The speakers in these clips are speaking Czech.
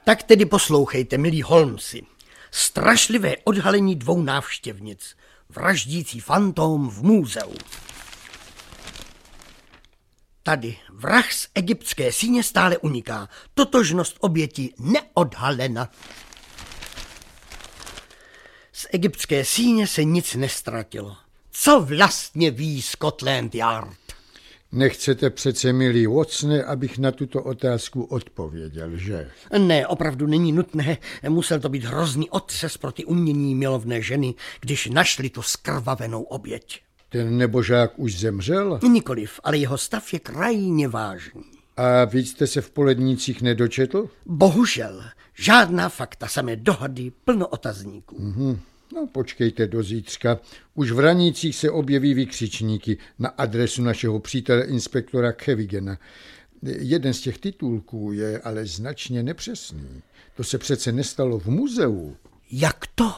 Tak tedy poslouchejte, milí Holmesi. Strašlivé odhalení 2 návštěvnic. Vraždící fantóm v muzeu. Tady vrah z egyptské síně stále uniká. Totožnost oběti neodhalena. Z egyptské síně se nic nestratilo. Co vlastně ví Scotland Yard? Nechcete přece, milý Watsone, abych na tuto otázku odpověděl, že? Ne, opravdu není nutné. Musel to být hrozný otřes pro ty umění milovné ženy, když našli tu skrvavenou oběť. Ten nebožák už zemřel? Nikoliv, ale jeho stav je krajně vážný. A víc jste se v Polednících nedočetl? Bohužel. Žádná fakta, samé dohady, plno otazníků. No, počkejte do zítřka. Už v Ranících se objeví vykřičníky na adresu našeho přítele inspektora Kevigena. Jeden z těch titulků je ale značně nepřesný. To se přece nestalo v muzeu. Jak to?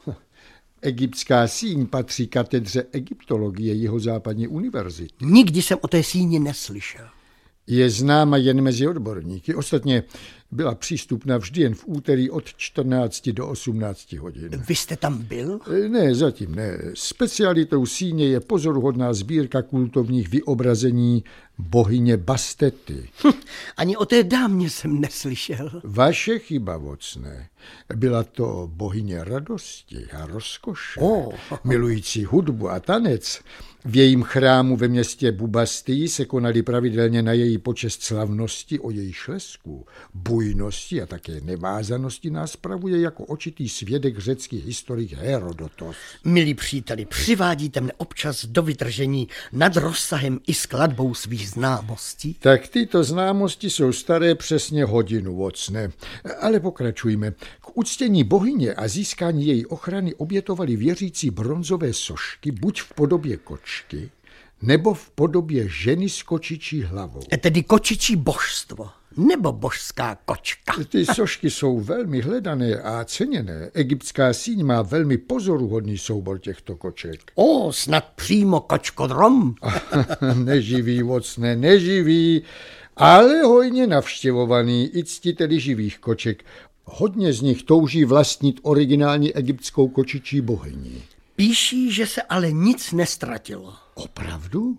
Egyptská síň patří katedře egyptologie Jihozápadní univerzity. Nikdy jsem o té síni neslyšel. Je známa jen mezi odborníky. Ostatně byla přístupná vždy jen v úterý od 14 do 18 hodin. Vy jste tam byl? Ne, zatím ne. Specialitou síně je pozoruhodná sbírka kultovních vyobrazení bohyně Bastety. Ani o té dámě jsem neslyšel. Vaše chyba, Watsone. Byla to bohyně radosti a rozkoše, milující hudbu a tanec. V jejím chrámu ve městě Bubastii se konaly pravidelně na její počest slavnosti. O její šlesku, bujnosti a také nevázanosti nás spravuje jako očitý svědek řecký historik Herodotos. Milí příteli, přivádíte mne občas do vytržení nad rozsahem i skladbou svých známostí? Tak tyto známosti jsou staré přesně hodinu, Watsone. Ale pokračujme. K uctění bohyně a získání její ochrany obětovali věřící bronzové sošky buď v podobě kočky, nebo v podobě ženy s kočičí hlavou. Tedy kočičí božstvo, nebo božská kočka. Ty sošky jsou velmi hledané a ceněné. Egyptská síň má velmi pozoruhodný soubor těchto koček. Snad přímo kočkodrom. Neživý, Watsone, neživý, ale hojně navštěvovaný i ctiteli živých koček. Hodně z nich touží vlastnit originální egyptskou kočičí bohyni. Píší, že se ale nic nestratilo. Opravdu?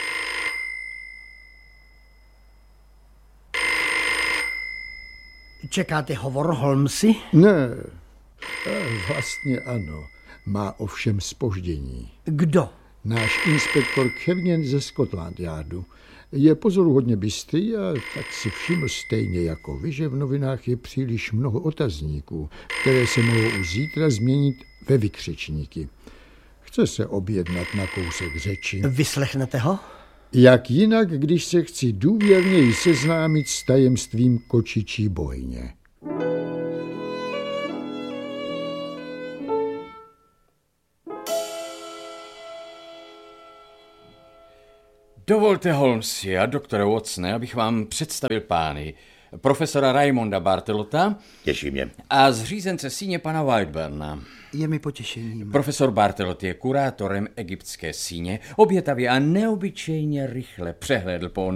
Čekáte hovor, Holmesi? Ne, vlastně ano. Má ovšem zpoždění. Kdo? Náš inspektor Kevin ze Scotland Yardu. Je pozoruhodně bystrý a tak si všiml stejně jako vy, že v novinách je příliš mnoho otazníků, které se mohou už zítra změnit ve vykřičníky. Chce se objednat na kousek řeči. Vyslechnete ho? Jak jinak, když se chci důvěrněji seznámit s tajemstvím kočičí bohyně. Dovolte, Holmesi a doktore Watsone, abych vám představil pány. Profesora Raymonda Bartelota. Těší mě. A zřízence síně pana Whiteburna. Je mi potěšením. Profesor Bartelot je kurátorem egyptské síně. Obětavě a neobyčejně rychle přehlédl po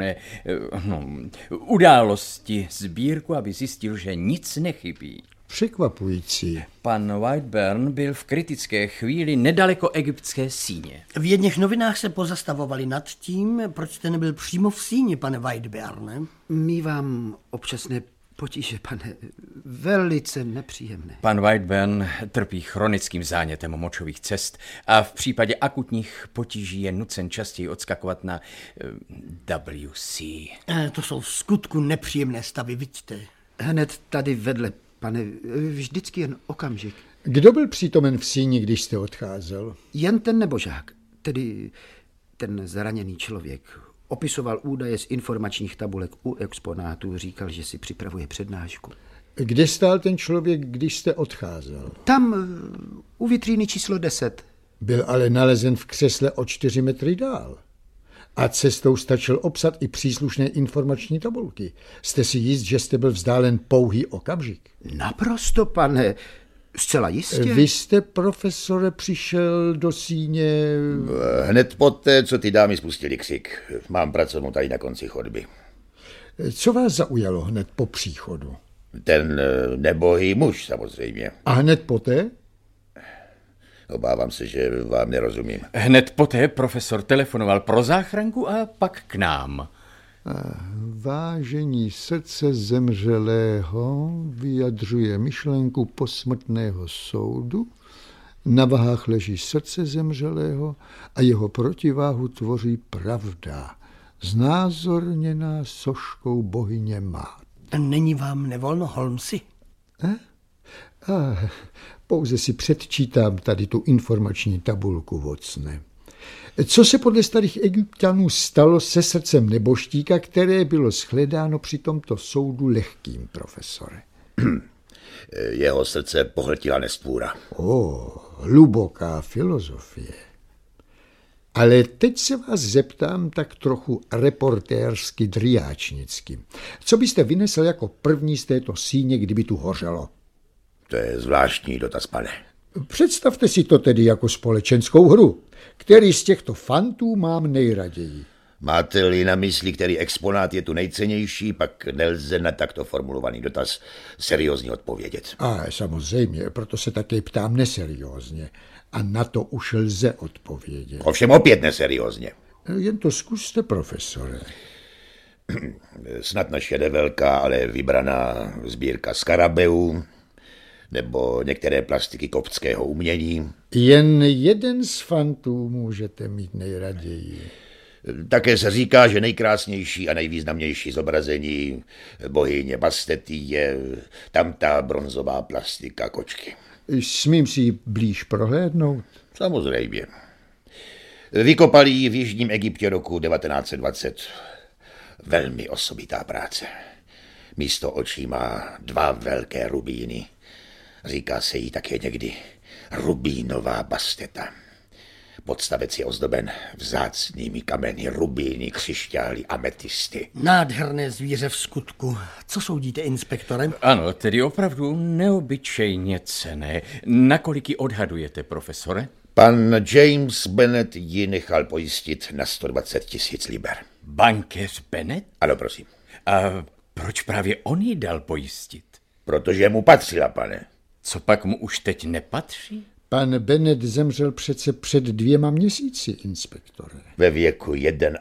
události sbírku, aby zjistil, že nic nechybí. Překvapující. Pan Whiteburn byl v kritické chvíli nedaleko egyptské síně. V jedných novinách se pozastavovali nad tím, proč jste nebyl přímo v síni, pane Whiteburne. Mívám občasné potíže, pane, velice nepříjemné. Pan Whiteburn trpí chronickým zánětem močových cest a v případě akutních potíží je nucen častěji odskakovat na WC. To jsou v skutku nepříjemné stavy, vidíte. Hned tady vedle, pane, vždycky jen okamžik. Kdo byl přítomen v síni, když jste odcházel? Jen ten nebožák, tedy ten zraněný člověk. Opisoval údaje z informačních tabulek u exponátů, říkal, že si připravuje přednášku. Kde stál ten člověk, když jste odcházel? Tam, u vitríny číslo 10. Byl ale nalezen v křesle o 4 metry dál. A cestou stačil obsat i příslušné informační tabulky. Jste si jist, že jste byl vzdálen pouhý okamžik? Naprosto, pane, zcela jistě. Vy jste, profesore, přišel do síně... Hned poté, co ty dámy spustili ksik. Mám pracovnu tady na konci chodby. Co vás zaujalo hned po příchodu? Ten nebohý muž samozřejmě. A hned poté? Obávám se, že vám nerozumím. Hned poté profesor telefonoval pro záchranku a pak k nám. Vážení srdce zemřelého vyjadřuje myšlenku posmrtného soudu. Na vahách leží srdce zemřelého a jeho protiváhu tvoří pravda, znázorněná soškou bohyně Mát. Není vám nevolno, Holmesi? Pouze si předčítám tady tu informační tabulku, Watsone. Co se podle starých Egypťanů stalo se srdcem nebožtíka, které bylo shledáno při tomto soudu lehkým, profesore? Jeho srdce pohltila nestvůra. Hluboká filozofie. Ale teď se vás zeptám tak trochu reportérsky driáčnicky. Co byste vynesl jako první z této síně, kdyby tu hořelo? To je zvláštní dotaz, pane. Představte si to tedy jako společenskou hru. Který z těchto fantů mám nejraději? Máte-li na mysli, který exponát je tu nejcennější, pak nelze na takto formulovaný dotaz seriózně odpovědět. Samozřejmě, proto se také ptám neseriózně. A na to už lze odpovědět. Ovšem opět neseriózně. Jen to zkuste, profesore. Snad naše nevelká, ale vybraná sbírka skarabeů, nebo některé plastiky koptského umění. Jen jeden z fantů můžete mít nejraději. Také se říká, že nejkrásnější a nejvýznamnější zobrazení bohyně Bastety je tamta bronzová plastika kočky. Smím si ji blíž prohlédnout? Samozřejmě. Vykopali ji v jižním Egyptě roku 1920. Velmi osobitá práce. Místo očí má 2 velké rubíny. Říká se jí také někdy rubínová Basteta. Podstavec je ozdoben vzácnými kameny, rubíny, křišťály, ametisty. Nádherné zvíře v skutku. Co soudíte, inspektore? Ano, tedy opravdu neobyčejně cenné. Nakolik ji odhadujete, profesore? Pan James Bennett ji nechal pojistit na 120 000 liber. Bankéř Bennett? Ano, prosím. A proč právě on ji dal pojistit? Protože mu patřila, pane. Co pak mu už teď nepatří? Pan Bennett zemřel přece před 2 měsíci, inspektore. Ve věku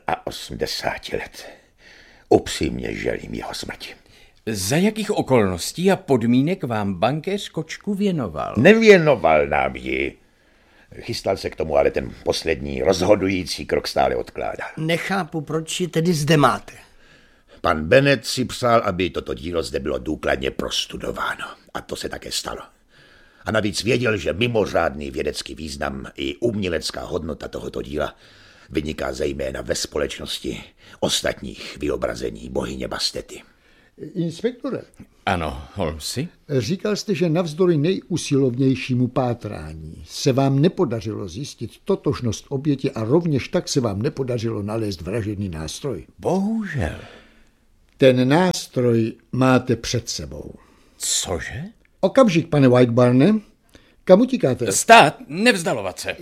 81 let. Upřímně želím jeho smrti. Za jakých okolností a podmínek vám bankéř kočku věnoval? Nevěnoval nám ji. Chystal se k tomu, ale ten poslední rozhodující krok stále odkládá. Nechápu, proč ji tedy zde máte. Pan Bennett si přál, aby toto dílo zde bylo důkladně prostudováno. A to se také stalo. A navíc věděl, že mimořádný vědecký význam i umělecká hodnota tohoto díla vyniká zejména ve společnosti ostatních vyobrazení bohyně Bastety. Inspektore. Ano, Holmesi? Říkal jste, že navzdory nejusilovnějšímu pátrání se vám nepodařilo zjistit totožnost oběti a rovněž tak se vám nepodařilo nalézt vražedný nástroj. Bohužel. Ten nástroj máte před sebou. Cože? Okamžik, pane Whitebarne. Kam utíkáte? Stát, nevzdalovat se.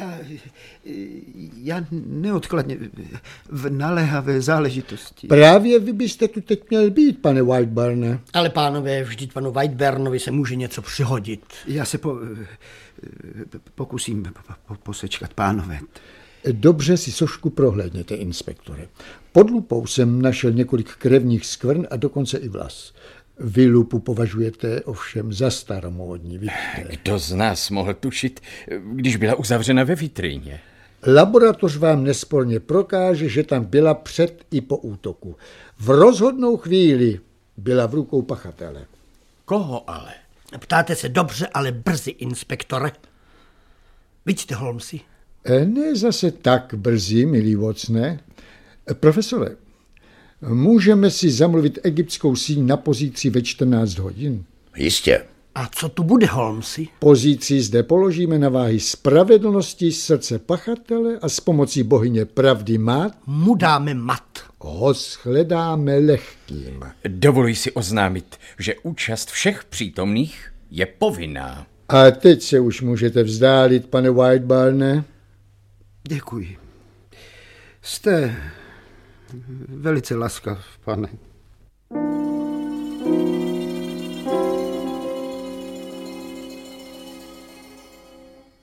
Já neodkladně v naléhavé záležitosti. Právě vy byste tu teď měl být, pane Whitebarne. Ale pánové, vždyť panu Whiteburnovi se může něco přihodit. Já se pokusím posečkat, pánové. Dobře si sošku prohlédněte, inspektore. Pod lupou jsem našel několik krevních skvrn a dokonce i vlas. Vy lupu považujete ovšem za staromódní, vidíte. Kdo z nás mohl tušit, když byla uzavřena ve vitríně? Laboratoř vám nesporně prokáže, že tam byla před i po útoku. V rozhodnou chvíli byla v rukou pachatele. Koho ale? Ptáte se dobře, ale brzy, inspektore. Vidíte, Holmesi? Ne zase tak brzy, milý Watsone. Profesore, můžeme si zamluvit egyptskou síň na pozici ve 14 hodin? Jistě. A co tu bude, Holmesi? Pozici zde položíme na váhy spravedlnosti srdce pachatele a s pomocí bohyně pravdy Mát Mu dáme mat. ho shledáme lehkým. Dovoluji si oznámit, že účast všech přítomných je povinná. A teď se už můžete vzdálit, pane Whitebarne. Děkuji. Jste velice laskav, pane.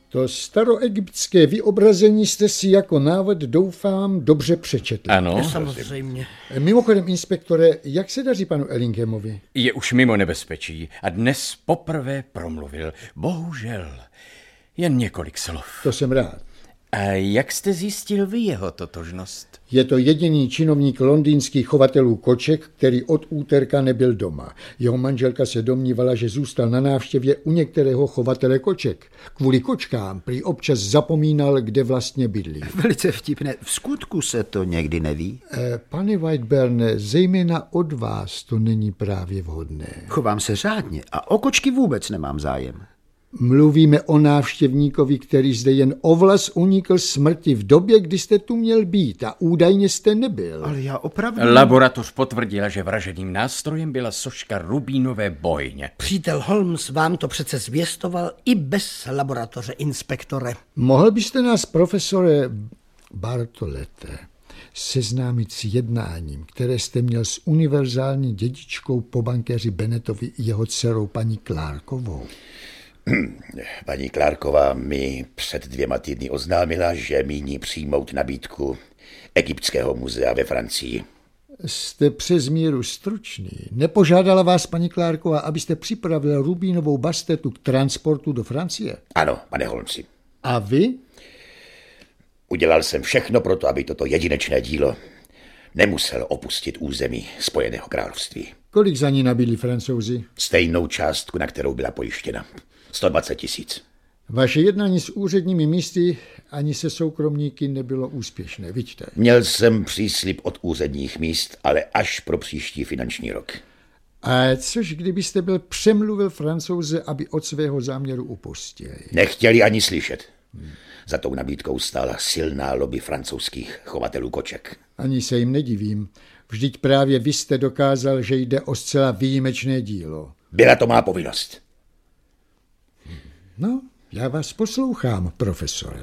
To staroegyptské vyobrazení jste si jako návod, doufám, dobře přečetli. Ano. Samozřejmě. Mimochodem, inspektore, jak se daří panu Ellinghamovi? Je už mimo nebezpečí a dnes poprvé promluvil. Bohužel. Jen několik slov. To jsem rád. A jak jste zjistil vy jeho totožnost? Je to jediný činovník londýnských chovatelů koček, který od úterka nebyl doma. Jeho manželka se domnívala, že zůstal na návštěvě u některého chovatele koček. Kvůli kočkám prý občas zapomínal, kde vlastně bydlí. Velice vtipné. V skutku se to někdy neví. Pane Whiteburne, zejména od vás to není právě vhodné. Chovám se řádně a o kočky vůbec nemám zájem. Mluvíme o návštěvníkovi, který zde jen o vlas unikl smrti v době, kdy jste tu měl být a údajně jste nebyl. Ale já opravdu... Laboratoř potvrdila, že vražedným nástrojem byla soška rubínové bojně. Přítel Holmes vám to přece zvěstoval i bez laboratoře, inspektore. Mohl byste nás, profesore Bartolete, seznámit s jednáním, které jste měl s univerzální dědičkou po bankéři Bennettovi i jeho dcerou paní Clarkovou? Paní Clarková mi před 2 týdny oznámila, že míní přijmout nabídku Egyptského muzea ve Francii. Jste přes míru stručný. Nepožádala vás paní Clarková, abyste připravil rubínovou bastetu k transportu do Francie? Ano, pane Holmesi. A vy? Udělal jsem všechno pro to, aby toto jedinečné dílo nemuselo opustit území Spojeného království. Kolik za ní nabídli Francouzi? Stejnou částku, na kterou byla pojištěna. 120 000. Vaše jednání s úředními místy ani se soukromníky nebylo úspěšné, vidíte. Měl jsem příslib od úředních míst, ale až pro příští finanční rok. A což kdybyste byl přemluvil Francouze, aby od svého záměru upustili? Nechtěli ani slyšet. Za tou nabídkou stála silná lobby francouzských chovatelů koček. Ani se jim nedivím. Vždyť právě vy jste dokázal, že jde o zcela výjimečné dílo. Byla to má povinnost. No, já vás poslouchám, profesore.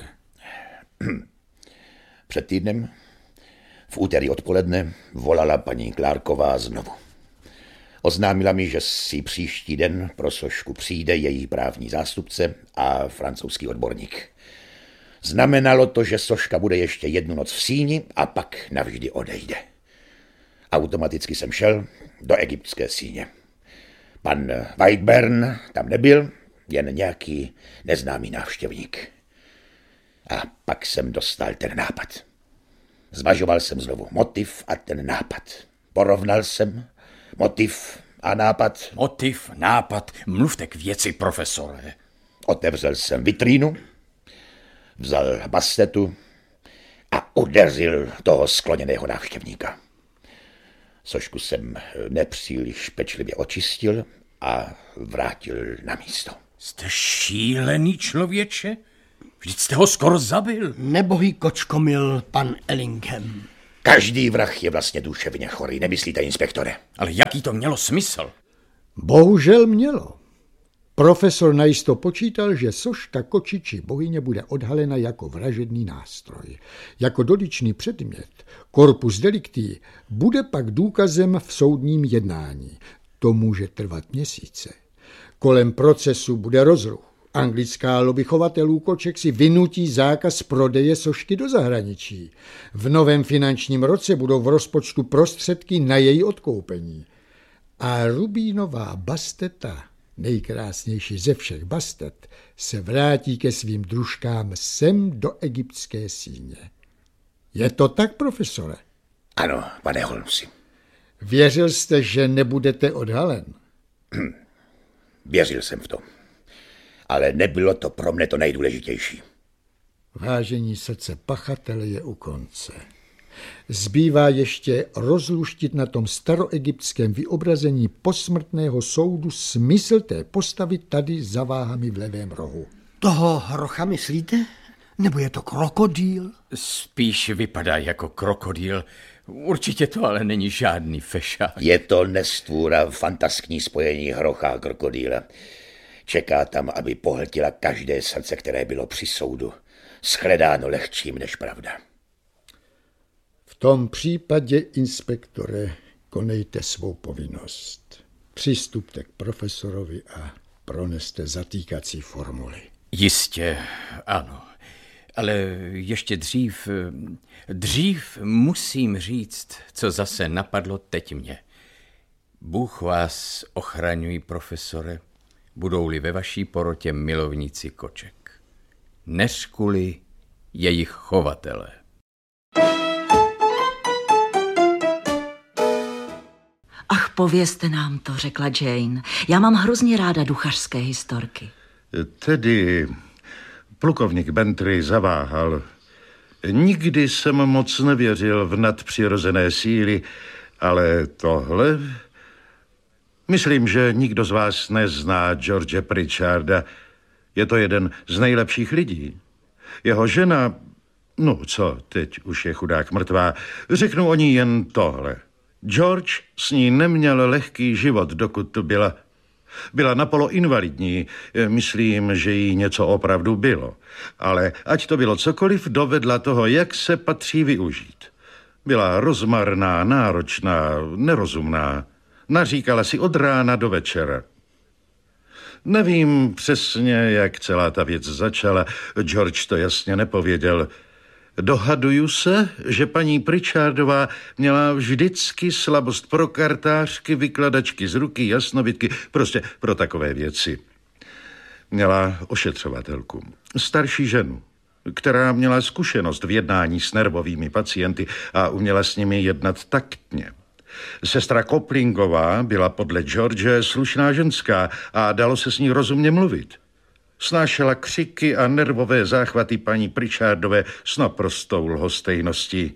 Před týdnem, v úterý odpoledne, volala paní Clarková znovu. Oznámila mi, že si příští den pro sošku přijde její právní zástupce a francouzský odborník. Znamenalo to, že soška bude ještě 1 noc v síni a pak navždy odejde. Automaticky jsem šel do egyptské síně. Pan Whiteburne tam nebyl, jen nějaký neznámý návštěvník. A pak jsem dostal ten nápad. Zvažoval jsem znovu motiv a ten nápad. Porovnal jsem motiv a nápad. Motiv, nápad, mluvte k věci, profesore. Otevřel jsem vitrínu, vzal bastetu a udeřil toho skloněného návštěvníka. Sošku jsem nepříliš pečlivě očistil a vrátil na místo. Jste šílený člověče? Vždyť jste ho skoro zabil. Nebohý kočkomil pan Ellingham. Každý vrah je vlastně duševně chorý, nemyslíte, inspektore? Ale jaký to mělo smysl? Bohužel mělo. Profesor najisto počítal, že soška kočičí bohyně bude odhalena jako vražedný nástroj. Jako dotyčný předmět, corpus delicti, bude pak důkazem v soudním jednání. To může trvat měsíce. Kolem procesu bude rozruch. Anglická lobby chovatelů koček si vynutí zákaz prodeje sošky do zahraničí. V novém finančním roce budou v rozpočtu prostředky na její odkoupení. A rubínová basteta, nejkrásnější ze všech bastet, se vrátí ke svým družkám sem do egyptské síně. Je to tak, profesore? Ano, pane Holmesi. Věřil jste, že nebudete odhalen? Věřil jsem v to. Ale nebylo to pro mne to nejdůležitější. Vážení srdce pachatele je u konce. Zbývá ještě rozluštit na tom staroegyptském vyobrazení posmrtného soudu smysl té postavy tady za váhami v levém rohu. Toho hrocha myslíte? Nebo je to krokodýl? Spíš vypadá jako krokodýl. Určitě to ale není žádný fešák. Je to nestvůra fantaskní spojení hrocha a krokodýla. Čeká tam, aby pohltila každé srdce, které bylo při soudu shledáno lehčím než pravda. V tom případě, inspektore, konejte svou povinnost. Přistupte k profesorovi a proneste zatýkací formuly. Jistě, ano. Ale ještě dřív musím říct, co zase napadlo teď mě. Bůh vás ochraňuj, profesore, budou-li ve vaší porotě milovníci koček. Neřkuli jejich chovatele. Ach, povězte nám to, řekla Jane. Já mám hrozně ráda duchařské historky. Tedy plukovník Bentry zaváhal. Nikdy jsem moc nevěřil v nadpřirozené síly, ale tohle... Myslím, že nikdo z vás nezná George Pritcharda. Je to jeden z nejlepších lidí. Jeho žena, no co, teď už je chudák mrtvá, řeknu o ní jen tohle. George s ní neměl lehký život, dokud tu byla. Byla napolo invalidní, myslím, že jí něco opravdu bylo. Ale ať to bylo cokoliv, dovedla toho, jak se patří využít. Byla rozmarná, náročná, nerozumná. Naříkala si od rána do večera. Nevím přesně, jak celá ta věc začala. George to jasně nepověděl. Dohaduju se, že paní Pritchardová měla vždycky slabost pro kartářky, vykladačky z ruky, jasnovidky, prostě pro takové věci. Měla ošetřovatelku, starší ženu, která měla zkušenost v jednání s nervovými pacienty a uměla s nimi jednat taktně. Sestra Koplingová byla podle George slušná ženská a dalo se s ní rozumně mluvit. Snášela křiky a nervové záchvaty paní Pritchardové s naprostou lhostejností.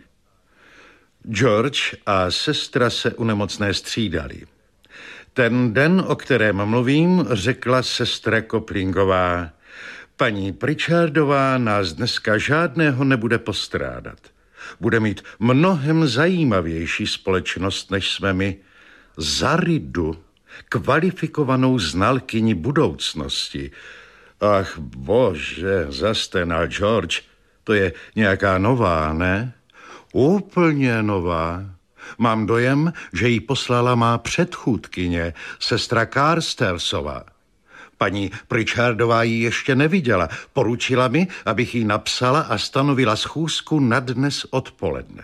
George a sestra se u nemocné střídali. Ten den, o kterém mluvím, řekla sestra Koplingová: paní Pritchardová nás dneska žádného nebude postrádat. Bude mít mnohem zajímavější společnost, než jsme my. Zaridu, kvalifikovanou znalkyni budoucnosti. Ach bože, zastenal George, to je nějaká nová, ne? Úplně nová. Mám dojem, že ji poslala má předchůdkyně, sestra Carstersová. Paní Pritchardová ji ještě neviděla. Poručila mi, abych jí napsala a stanovila schůzku na dnes odpoledne.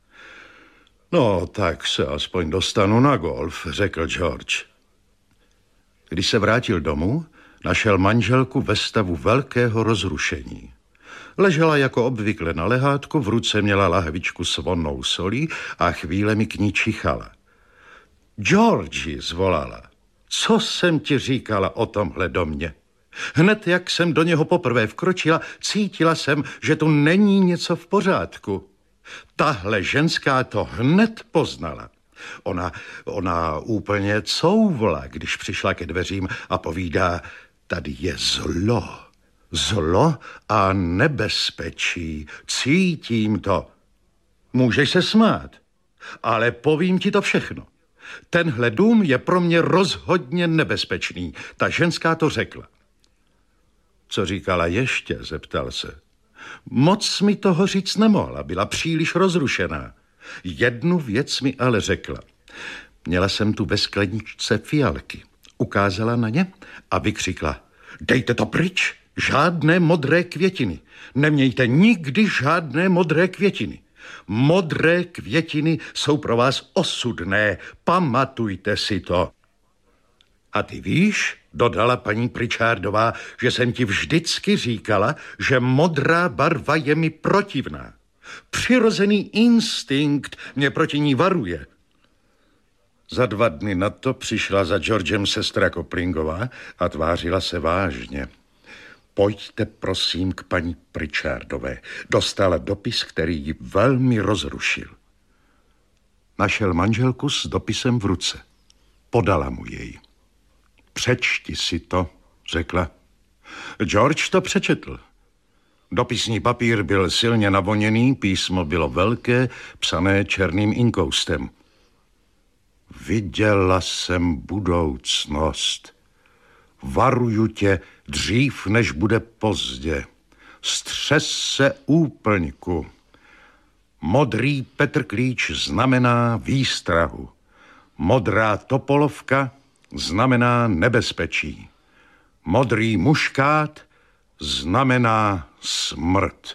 No, tak se aspoň dostanu na golf, řekl George. Když se vrátil domů, našel manželku ve stavu velkého rozrušení. Ležela jako obvykle na lehátku, v ruce měla lahvičku s vonnou solí a chvílemi k ní čichala. Georgi, zvolala, co jsem ti říkala o tomhle domě? Hned jak jsem do něho poprvé vkročila, cítila jsem, že tu není něco v pořádku. Tahle ženská to hned poznala. Ona úplně couvla, když přišla ke dveřím a povídá: tady je zlo. Zlo a nebezpečí. Cítím to. Můžeš se smát, ale povím ti to všechno. Tenhle dům je pro mě rozhodně nebezpečný. Ta ženská to řekla. Co říkala ještě, zeptal se. Moc mi toho říct nemohla, byla příliš rozrušená. Jednu věc mi ale řekla. Měla jsem tu ve skleničce fialky. Ukázala na ně a vykřikla: dejte to pryč, žádné modré květiny. Nemějte nikdy žádné modré květiny. Modré květiny jsou pro vás osudné, pamatujte si to. A ty víš, dodala paní Pritchardová, že jsem ti vždycky říkala, že modrá barva je mi protivná. Přirozený instinkt mě proti ní varuje. Za 2 dny na to přišla za Georgem sestra Koplingová a tvářila se vážně. Pojďte prosím k paní Pritchardové. Dostala dopis, který ji velmi rozrušil. Našel manželku s dopisem v ruce. Podala mu jej. Přečti si to, řekla. George to přečetl. Dopisní papír byl silně navoněný, písmo bylo velké, psané černým inkoustem. Viděla jsem budoucnost. Varuju tě dřív, než bude pozdě. Střes se úplňku. Modrý Petrklíč znamená výstrahu. Modrá topolovka znamená nebezpečí. Modrý muškát znamená smrt.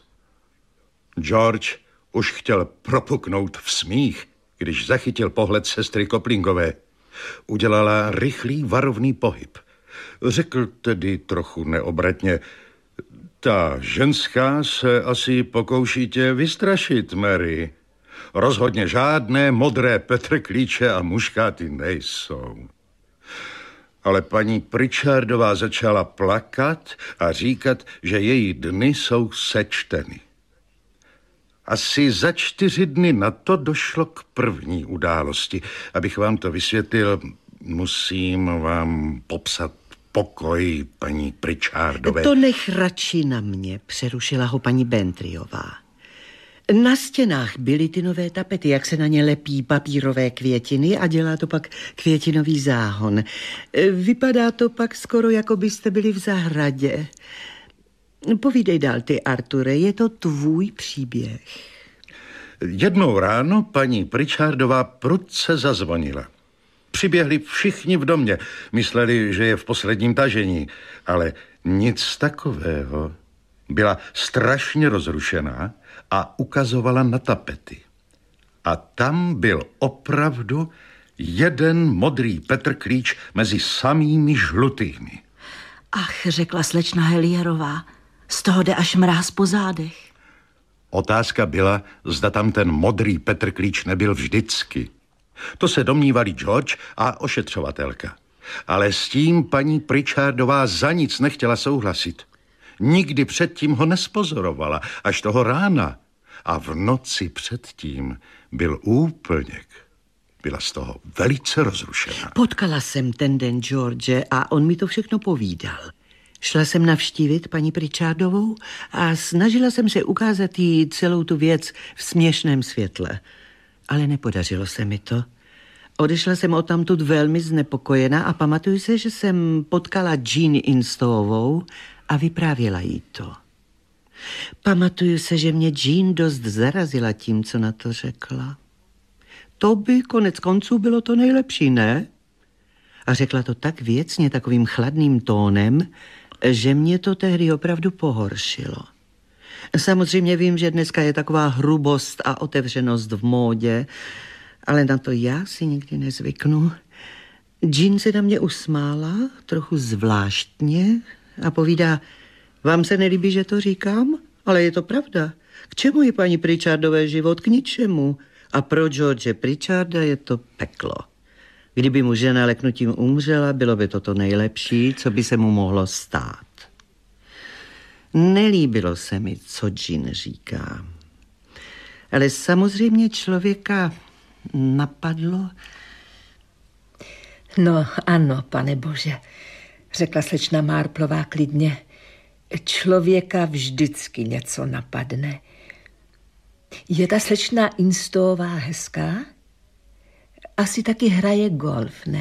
George už chtěl propuknout v smích, když zachytil pohled sestry Koplingové. Udělala rychlý varovný pohyb. Řekl tedy trochu neobratně: ta ženská se asi pokouší tě vystrašit, Mary. Rozhodně žádné modré petrklíče a muškáty nejsou. Ale paní Pritchardová začala plakat a říkat, že její dny jsou sečteny. Asi za 4 dny na to došlo k první události. Abych vám to vysvětlil, musím vám popsat pokoj paní Pritchardové. To nech radši na mě, přerušila ho paní Bentryová. Na stěnách byly ty nové tapety, jak se na ně lepí papírové květiny a dělá to pak květinový záhon. Vypadá to pak skoro, jako byste byli v zahradě. Povídej dál ty, Arture, je to tvůj příběh. Jednou ráno paní Pritchardová prudce zazvonila. Přiběhli všichni v domě, mysleli, že je v posledním tažení, ale nic takového. Byla strašně rozrušená a ukazovala na tapety. A tam byl opravdu jeden modrý petrklíč mezi samými žlutými. Ach, řekla slečna Helierová, z toho jde až mráz po zádech. Otázka byla, zda tam ten modrý petrklíč nebyl vždycky. To se domnívali George a ošetřovatelka. Ale s tím paní Pritchardová za nic nechtěla souhlasit. Nikdy předtím ho nespozorovala, až toho rána. A v noci předtím byl úplněk. Byla z toho velice rozrušená. Potkala jsem ten den George a on mi to všechno povídal. Šla jsem navštívit paní Pritchardovou a snažila jsem se ukázat jí celou tu věc v směšném světle. Ale nepodařilo se mi to. Odešla jsem odtamtud velmi znepokojená a pamatuju se, že jsem potkala Jean Instowovou a vyprávěla jí to. Pamatuju se, že mě Jean dost zarazila tím, co na to řekla. To by konec konců bylo to nejlepší, ne? A řekla to tak věcně, takovým chladným tónem, že mě to tehdy opravdu pohoršilo. Samozřejmě vím, že dneska je taková hrubost a otevřenost v módě, ale na to já si nikdy nezvyknu. Jean se na mě usmála, trochu zvláštně, a povídá: vám se nelíbí, že to říkám? Ale je to pravda. K čemu je paní Pritchardové život? K ničemu. A pro George Pritcharda je to peklo. Kdyby mu žena leknutím umřela, bylo by to nejlepší, co by se mu mohlo stát. Nelíbilo se mi, co Jean říká. Ale samozřejmě člověka napadlo. No ano, pane Bože, řekla slečna Marplová klidně. Člověka vždycky něco napadne. Je ta slečna Instowová hezká? Asi taky hraje golf, ne?